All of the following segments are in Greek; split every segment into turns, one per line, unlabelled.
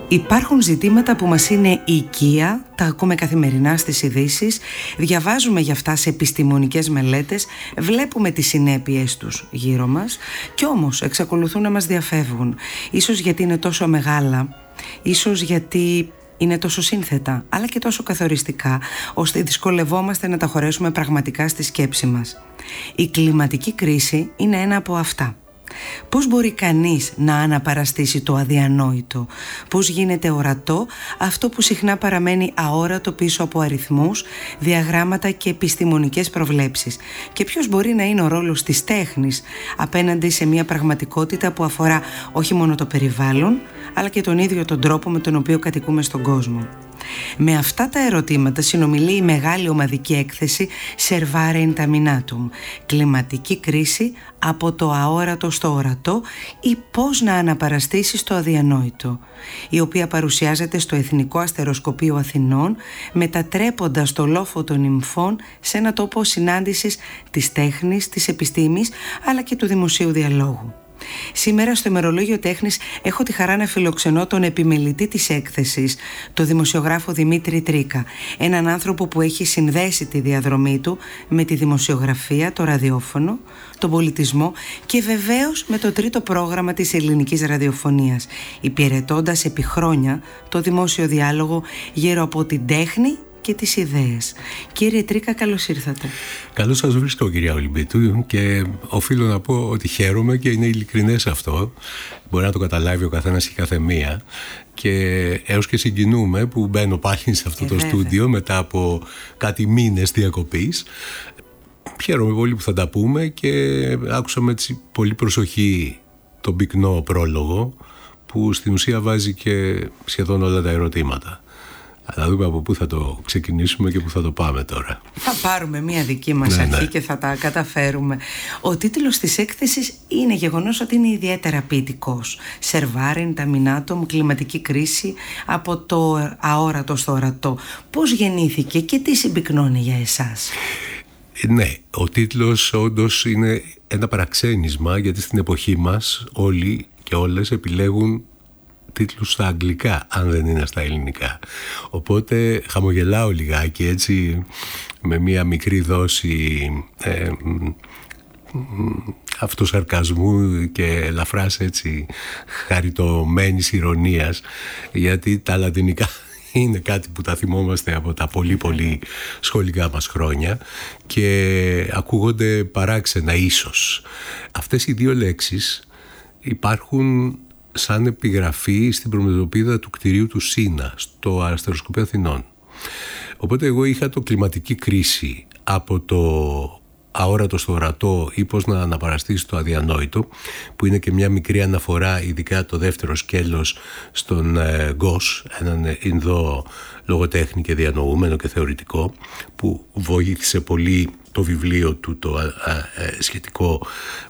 Υπάρχουν ζητήματα που μας είναι οικεία, τα ακούμε καθημερινά στις ειδήσεις, διαβάζουμε για αυτά σε επιστημονικές μελέτες, βλέπουμε τις συνέπειες τους γύρω μας και όμως εξακολουθούν να μας διαφεύγουν. Ίσως γιατί είναι τόσο μεγάλα, ίσως γιατί είναι τόσο σύνθετα, αλλά και τόσο καθοριστικά, ώστε δυσκολευόμαστε να τα χωρέσουμε πραγματικά στη σκέψη μας. Η κλιματική κρίση είναι ένα από αυτά. Πώς μπορεί κανείς να αναπαραστήσει το αδιανόητο? Πώς γίνεται ορατό αυτό που συχνά παραμένει αόρατο πίσω από αριθμούς, διαγράμματα και επιστημονικές προβλέψεις? Και ποιος μπορεί να είναι ο ρόλος της τέχνης απέναντι σε μια πραγματικότητα που αφορά όχι μόνο το περιβάλλον, αλλά και τον ίδιο τον τρόπο με τον οποίο κατοικούμε στον κόσμο? Με αυτά τα ερωτήματα συνομιλεί η μεγάλη ομαδική έκθεση Servare Intaminatum, κλιματική κρίση από το αόρατο στο ορατό ή πώς να αναπαραστήσεις το αδιανόητο, η οποία παρουσιάζεται στο Εθνικό Αστεροσκοπείο Αθηνών, μετατρέποντας το λόφο των νυμφών σε ένα τόπο συνάντησης της τέχνης, της επιστήμης αλλά και του δημοσίου διαλόγου. Σήμερα στο ημερολόγιο τέχνης έχω τη χαρά να φιλοξενώ τον επιμελητή της έκθεσης, τον δημοσιογράφο Δημήτρη Τρίκα, έναν άνθρωπο που έχει συνδέσει τη διαδρομή του με τη δημοσιογραφία, το ραδιόφωνο, τον πολιτισμό και βεβαίως με το τρίτο πρόγραμμα της ελληνικής ραδιοφωνίας, υπηρετώντας επί χρόνια το δημόσιο διάλογο γύρω από την τέχνη και τις ιδέες. Κύριε Τρίκα, καλώς ήρθατε.
Καλώς σας βρίσκω, κυρία Ολυμπίτου, και οφείλω να πω ότι χαίρομαι και είναι ειλικρινές αυτό. Μπορεί να το καταλάβει ο καθένας και κάθε μία. Και έως και συγκινούμε που μπαίνω πάλι σε αυτό το στούντιο μετά από κάτι μήνες διακοπής. Χαίρομαι πολύ που θα τα πούμε και άκουσα με πολύ προσοχή τον πυκνό πρόλογο που στην ουσία βάζει και σχεδόν όλα τα ερωτήματα. Θα δούμε από πού θα το ξεκινήσουμε και πού θα το πάμε τώρα.
Θα πάρουμε μια δική μας αρχή και θα τα καταφέρουμε. Ο τίτλος της έκθεσης είναι γεγονός ότι είναι ιδιαίτερα ποιητικός. Servare Intaminatum, κλιματική κρίση από το αόρατο στο ορατό. Πώς γεννήθηκε και τι συμπυκνώνει για εσάς?
Ναι, ο τίτλος όντως είναι ένα παραξένισμα, γιατί στην εποχή μας όλοι και όλες επιλέγουν τίτλους στα αγγλικά, αν δεν είναι στα ελληνικά. Οπότε χαμογελάω λιγάκι έτσι, με μία μικρή δόση αυτοσαρκασμού και ελαφράς έτσι χαριτωμένης ηρωνίας, γιατί τα λατινικά είναι κάτι που τα θυμόμαστε από τα πολύ σχολικά μας χρόνια και ακούγονται παράξενα ίσως. Αυτές οι δύο λέξεις υπάρχουν σαν επιγραφή στην προμετωπίδα του κτηρίου του Σίνα, στο Αστεροσκοπείο Αθηνών. Οπότε εγώ είχα το κλιματική κρίση από το αόρατο στο ορατό ή πώς να αναπαραστήσεις το αδιανόητο, που είναι και μια μικρή αναφορά, ειδικά το δεύτερο σκέλος, στον Γκος, έναν Ινδό λογοτέχνη και διανοούμενο και θεωρητικό, που βοήθησε πολύ το βιβλίο του το σχετικό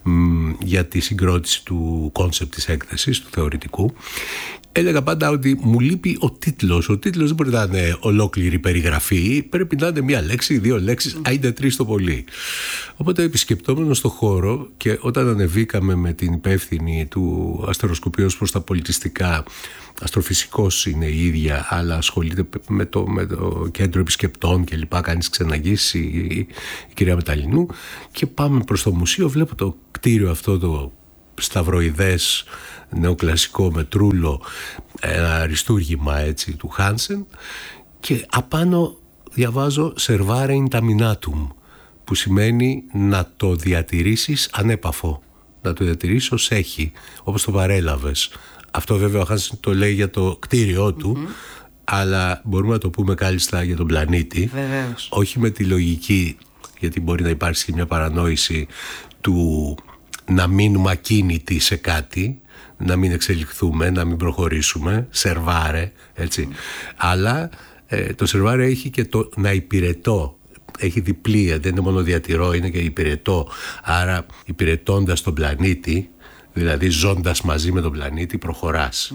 για τη συγκρότηση του κόνσεπτ της έκθεσης, του θεωρητικού. Έλεγα πάντα ότι μου λείπει ο τίτλος. Ο τίτλος δεν μπορεί να είναι ολόκληρη περιγραφή, πρέπει να είναι μία λέξη, δύο λέξεις, άιντε τρεις το πολύ. Οπότε επισκεπτόμενος στο χώρο και όταν ανεβήκαμε με την υπεύθυνη του Αστεροσκοπείου προς τα πολιτιστικά, αστροφυσικός είναι η ίδια, αλλά ασχολείται με το κέντρο επισκεπτών και λοιπά, κάνει ξεναγήσεις η κυρία Μεταλλινού, και πάμε προς το μουσείο, βλέπω το κτίριο αυτό το σταυροειδές νεοκλασικό με τρούλο, ένα αριστούργημα έτσι του Χάνσεν, και απάνω διαβάζω Servare Intaminatum, που σημαίνει να το διατηρήσεις ανέπαφο, να το διατηρήσεις ως έχει, όπως το παρέλαβες. Αυτό βέβαια ο Χάνσεν το λέει για το κτίριό του, αλλά μπορούμε να το πούμε κάλλιστα για τον πλανήτη.
Βεβαίως.
Όχι με τη λογική, γιατί μπορεί να υπάρξει και μια παρανόηση του να μείνουμε ακίνητοι σε κάτι, να μην εξελιχθούμε, να μην προχωρήσουμε, σερβάρε, έτσι. Αλλά το σερβάρε έχει και το να υπηρετώ, έχει διπλή, δεν είναι μόνο διατηρώ, είναι και υπηρετώ. Άρα υπηρετώντας τον πλανήτη, δηλαδή ζώντας μαζί με τον πλανήτη, προχωράς.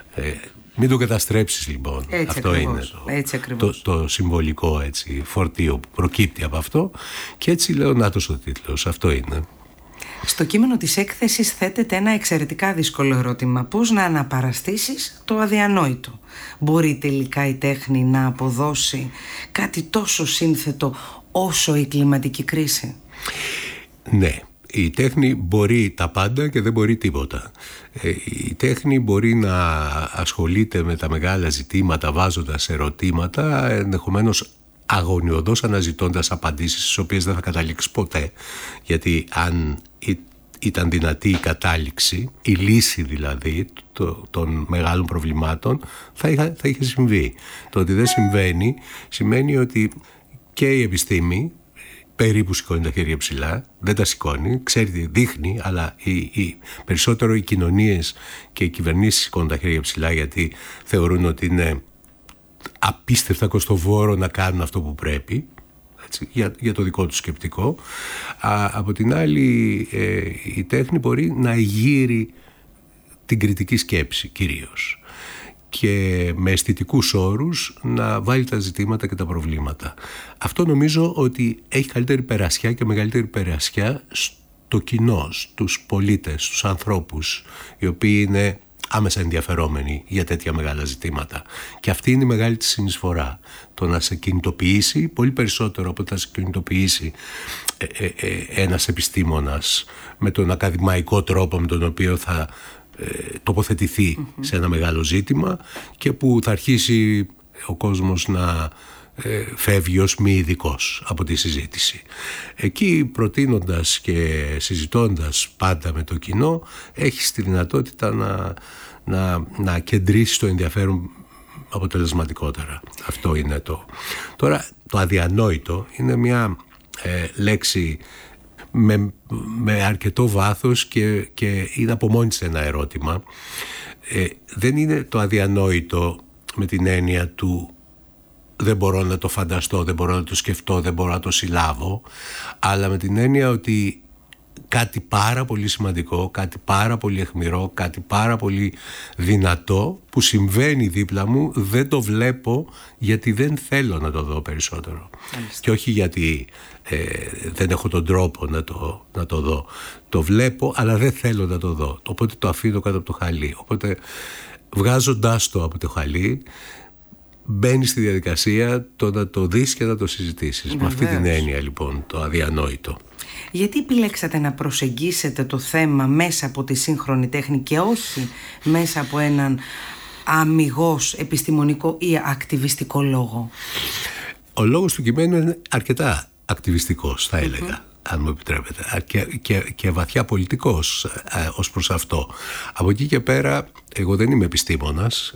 Μην το καταστρέψεις λοιπόν.
Έτσι
αυτό
ακριβώς.
είναι το συμβολικό έτσι, φορτίο που προκύπτει από αυτό, και έτσι λέω νάτος ο τίτλος, αυτό είναι.
Στο κείμενο της έκθεσης θέτεται ένα εξαιρετικά δύσκολο ερώτημα. Πώς να αναπαραστήσεις το αδιανόητο? Μπορεί τελικά η τέχνη να αποδώσει κάτι τόσο σύνθετο όσο η κλιματική κρίση?
Ναι. Η τέχνη μπορεί τα πάντα και δεν μπορεί τίποτα. Η τέχνη μπορεί να ασχολείται με τα μεγάλα ζητήματα βάζοντας ερωτήματα, ενδεχομένως αγωνιωδώς αναζητώντας απαντήσεις στις οποίες δεν θα καταλήξει ποτέ. Γιατί αν ήταν δυνατή η κατάληξη, η λύση δηλαδή των μεγάλων προβλημάτων, θα είχε συμβεί. Το ότι δεν συμβαίνει σημαίνει ότι και η επιστήμη περίπου σηκώνει τα χέρια ψηλά, δεν τα σηκώνει, ξέρει, δείχνει, αλλά περισσότερο οι κοινωνίες και οι κυβερνήσεις σηκώνουν τα χέρια ψηλά γιατί θεωρούν ότι είναι απίστευτα κοστοβόρο να κάνουν αυτό που πρέπει, έτσι, για το δικό του σκεπτικό. Από την άλλη, η τέχνη μπορεί να εγείρει την κριτική σκέψη κυρίως και με αισθητικούς όρους να βάλει τα ζητήματα και τα προβλήματα. Αυτό νομίζω ότι έχει καλύτερη περασιά και μεγαλύτερη περασιά στο κοινό, στους πολίτες, στους ανθρώπους, οι οποίοι είναι άμεσα ενδιαφερόμενοι για τέτοια μεγάλα ζητήματα. Και αυτή είναι η μεγάλη της συνεισφορά. Το να σε κινητοποιήσει πολύ περισσότερο από το να σε κινητοποιήσει ένας επιστήμονας με τον ακαδημαϊκό τρόπο με τον οποίο θα τοποθετηθεί σε ένα μεγάλο ζήτημα και που θα αρχίσει ο κόσμος να φεύγει ως μη ειδικός από τη συζήτηση. Εκεί, προτείνοντας και συζητώντας πάντα με το κοινό, έχεις τη δυνατότητα να κεντρήσεις το ενδιαφέρον αποτελεσματικότερα. Αυτό είναι το. Τώρα, το αδιανόητο είναι μια λέξη με αρκετό βάθος και είναι από μόνη της ένα ερώτημα. Δεν είναι το αδιανόητο με την έννοια του δεν μπορώ να το φανταστώ, δεν μπορώ να το σκεφτώ, δεν μπορώ να το συλλάβω, αλλά με την έννοια ότι κάτι πάρα πολύ σημαντικό, κάτι πάρα πολύ αιχμηρό, κάτι πάρα πολύ δυνατό που συμβαίνει δίπλα μου, δεν το βλέπω γιατί δεν θέλω να το δω περισσότερο. Και όχι γιατί δεν έχω τον τρόπο να το δω. Το βλέπω αλλά δεν θέλω να το δω. Οπότε το αφήνω κάτω από το χαλί. Οπότε βγάζοντάς το από το χαλί μπαίνει στη διαδικασία το να το δεις και να το συζητήσεις. Με αυτή την έννοια λοιπόν το αδιανόητο.
Γιατί επιλέξατε να προσεγγίσετε το θέμα μέσα από τη σύγχρονη τέχνη και όχι μέσα από έναν αμιγώς επιστημονικό ή ακτιβιστικό λόγο?
Ο λόγος του κειμένου είναι αρκετά ακτιβιστικός, θα έλεγα, αν μου επιτρέπετε, και βαθιά πολιτικός ως προς αυτό. Από εκεί και πέρα, εγώ δεν είμαι επιστήμονας,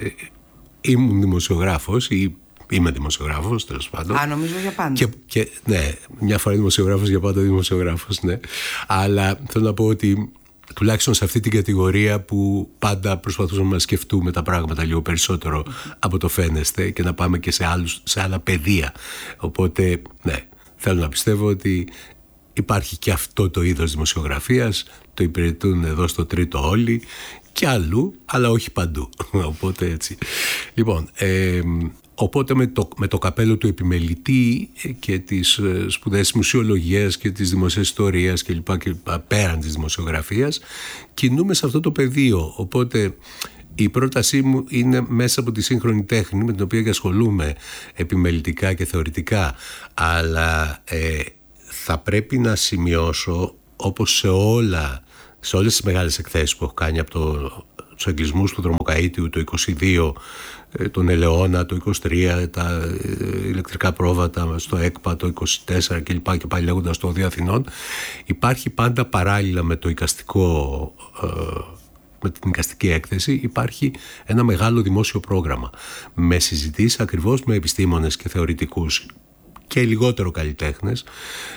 ήμουν δημοσιογράφος ή είμαι δημοσιογράφος, τέλος πάντων.
Νομίζω για πάντα.
Ναι, μια φορά δημοσιογράφος, για πάντα δημοσιογράφος, ναι. Αλλά θέλω να πω ότι τουλάχιστον σε αυτή την κατηγορία που πάντα προσπαθούσαμε να σκεφτούμε τα πράγματα λίγο περισσότερο από το φαίνεστε και να πάμε και σε άλλα πεδία. Οπότε, ναι, θέλω να πιστεύω ότι υπάρχει και αυτό το είδος δημοσιογραφίας, το υπηρετούν εδώ στο Τρίτο όλοι και αλλού, αλλά όχι παντού. Οπότε έτσι. Λοιπόν, οπότε με το καπέλο του επιμελητή και τις σπουδές της μουσιολογίας και της δημοσίας ιστορίας και λοιπά και πέραν της δημοσιογραφίας, κινούμε σε αυτό το πεδίο. Οπότε η πρότασή μου είναι μέσα από τη σύγχρονη τέχνη με την οποία και ασχολούμαι επιμελητικά και θεωρητικά, αλλά θα πρέπει να σημειώσω, όπως σε όλες τις μεγάλες εκθέσεις που έχω κάνει από τους εγκλισμούς του Δρομοκαΐτιου το 22, τον Ελαιώνα το 23, τα ηλεκτρικά πρόβατα στο ΕΚΠΑ το 24 κλπ. Και πάλι λέγοντας το Οδείο Αθηνών, υπάρχει πάντα παράλληλα με το εικαστικό, με την εικαστική έκθεση, υπάρχει ένα μεγάλο δημόσιο πρόγραμμα με συζητήσεις ακριβώς με επιστήμονες και θεωρητικούς και λιγότερο καλλιτέχνες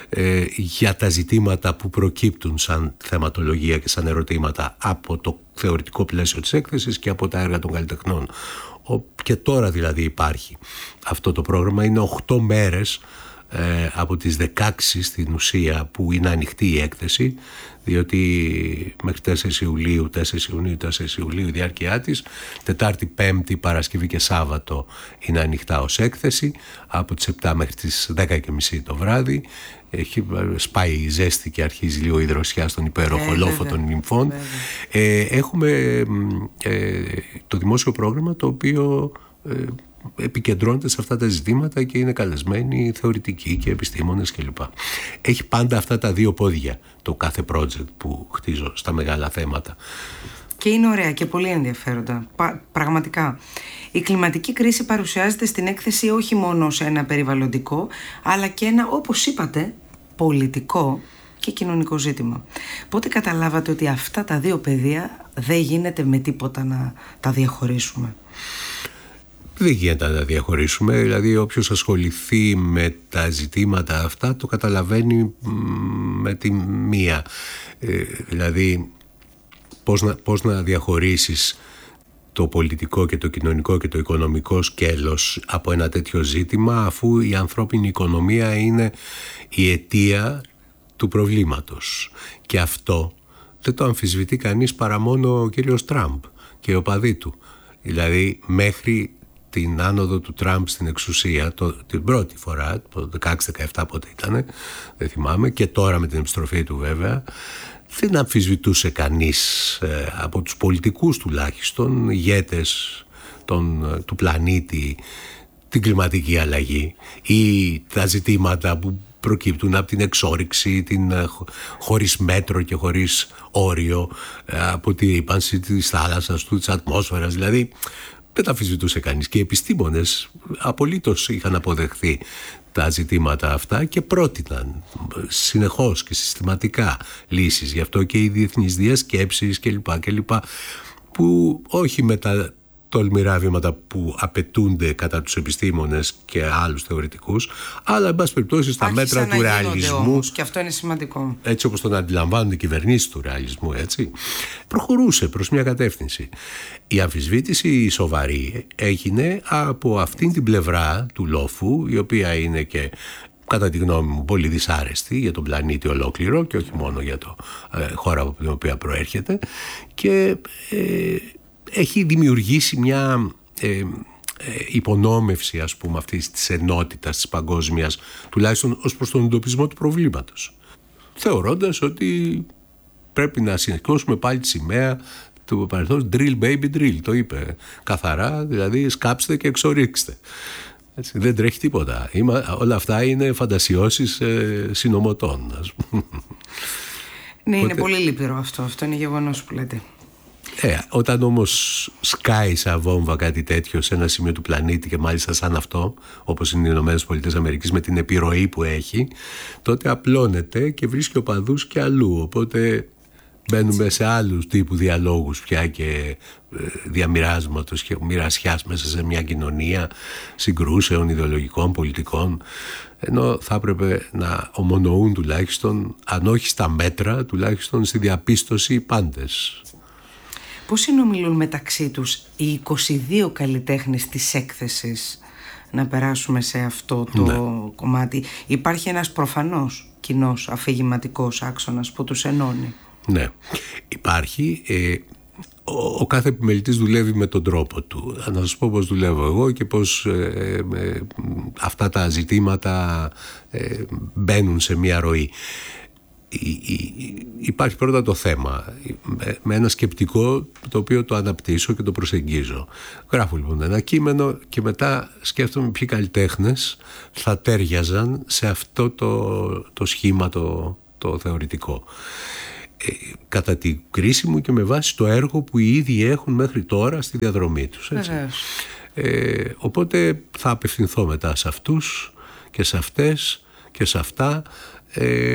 για τα ζητήματα που προκύπτουν σαν θεματολογία και σαν ερωτήματα από το θεωρητικό πλαίσιο της έκθεσης και από τα έργα των καλλιτεχνών. Και τώρα δηλαδή υπάρχει αυτό το πρόγραμμα, είναι 8 μέρες από τις 16 στην ουσία που είναι ανοιχτή η έκθεση, διότι μέχρι 4 Ιουλίου, 4 Ιουνίου, 4 Ιουλίου η διάρκεια της, Τετάρτη, Πέμπτη, Παρασκευή και Σάββατο είναι ανοιχτά ως έκθεση, από τις 7 μέχρι τις 10:30 το βράδυ. Σπάει η ζέστη και αρχίζει λίγο η δροσιά στον υπέροχο λόφο των νυμφών. Έχουμε το δημόσιο πρόγραμμα, το οποίο επικεντρώνεται σε αυτά τα ζητήματα και είναι καλεσμένοι θεωρητικοί και επιστήμονες κλπ. Έχει πάντα αυτά τα δύο πόδια το κάθε project που χτίζω στα μεγάλα θέματα.
Και είναι ωραία και πολύ ενδιαφέροντα. Πραγματικά. Η κλιματική κρίση παρουσιάζεται στην έκθεση όχι μόνο ως ένα περιβαλλοντικό, αλλά και ένα, όπως είπατε, πολιτικό και κοινωνικό ζήτημα. Πότε καταλάβατε ότι αυτά τα δύο πεδία δεν γίνεται με τίποτα να τα διαχωρίσουμε?
Δεν γίνεται να τα διαχωρίσουμε, δηλαδή όποιος ασχοληθεί με τα ζητήματα αυτά το καταλαβαίνει με τη μία. Δηλαδή πώς να διαχωρίσεις το πολιτικό και το κοινωνικό και το οικονομικό σκέλος από ένα τέτοιο ζήτημα, αφού η ανθρώπινη οικονομία είναι η αιτία του προβλήματος. Και αυτό δεν το αμφισβητεί κανείς παρά μόνο ο κύριος Τραμπ και οι οπαδοί του. Δηλαδή μέχρι την άνοδο του Τραμπ στην εξουσία την πρώτη φορά, το 16-17 πότε ήταν, δεν θυμάμαι, και τώρα με την επιστροφή του βέβαια, δεν αμφισβητούσε κανείς από τους πολιτικούς τουλάχιστον ηγέτες του πλανήτη την κλιματική αλλαγή ή τα ζητήματα που προκύπτουν από την εξόρυξη, την χωρίς μέτρο και χωρίς όριο, από τη ρύπανση της θάλασσας, της ατμόσφαιρας. Δηλαδή δεν τα αμφισβητούσε κανείς και οι επιστήμονες απολύτως είχαν αποδεχθεί τα ζητήματα αυτά και πρότειναν συνεχώς και συστηματικά λύσεις. Γι' αυτό και οι διεθνείς διασκέψεις κλπ. Που όχι με τα τολμηρά βήματα που απαιτούνται κατά τους επιστήμονες και άλλους θεωρητικούς, αλλά εν πάση περιπτώσει στα μέτρα του ρεαλισμού.
Όμως, και αυτό είναι σημαντικό.
Έτσι όπως τον αντιλαμβάνουν οι κυβερνήσεις του ρεαλισμού, έτσι, προχωρούσε προς μια κατεύθυνση. Η αμφισβήτηση η σοβαρή έγινε από αυτήν την πλευρά του λόφου, η οποία είναι και κατά τη γνώμη μου πολύ δυσάρεστη για τον πλανήτη ολόκληρο και όχι μόνο για το χώρα από την οποία προέρχεται, και έχει δημιουργήσει μια υπονόμευση, ας πούμε, αυτής της ενότητας της παγκόσμιας, τουλάχιστον ως προς τον εντοπισμό του προβλήματος, θεωρώντας ότι πρέπει να σηκώσουμε πάλι τη σημαία του παρελθόν. Drill baby drill, το είπε καθαρά, δηλαδή σκάψτε και εξορίξτε. Έτσι, δεν τρέχει τίποτα. Όλα αυτά είναι φαντασιώσεις συνωμοτών, ας πούμε.
Ναι, είναι πολύ λύπηρο αυτό. Αυτό είναι γεγονός που λέτε.
Όταν όμως σκάει σαν βόμβα κάτι τέτοιο σε ένα σημείο του πλανήτη, και μάλιστα σαν αυτό, όπως είναι οι ΗΠΑ, με την επιρροή που έχει, τότε απλώνεται και βρίσκει οπαδούς και αλλού. Οπότε μπαίνουμε σε άλλους τύπου διαλόγους πια και διαμοιράσματος και μοιρασιάς μέσα σε μια κοινωνία συγκρούσεων ιδεολογικών, πολιτικών, ενώ θα έπρεπε να ομονοούν τουλάχιστον, αν όχι στα μέτρα, τουλάχιστον στη διαπίστωση οι πάντες.
Πώς συνομιλούν μεταξύ τους οι 22 καλλιτέχνες της έκθεσης, να περάσουμε σε αυτό το κομμάτι? Υπάρχει ένας προφανώς κοινός αφηγηματικός άξονας που τους ενώνει.
Ναι, υπάρχει. Ο κάθε επιμελητής δουλεύει με τον τρόπο του. Να σας πω πώς δουλεύω εγώ και πώς αυτά τα ζητήματα μπαίνουν σε μια ροή. Υπάρχει πρώτα το θέμα με ένα σκεπτικό, το οποίο το αναπτύσσω και το προσεγγίζω. Γράφω λοιπόν ένα κείμενο και μετά σκέφτομαι ποιοι καλλιτέχνες θα τέριαζαν σε αυτό το σχήμα το θεωρητικό, κατά την κρίση μου και με βάση το έργο που οι ίδιοι έχουν μέχρι τώρα στη διαδρομή τους, έτσι. Οπότε θα απευθυνθώ μετά σε αυτούς και σε αυτές και σε αυτά,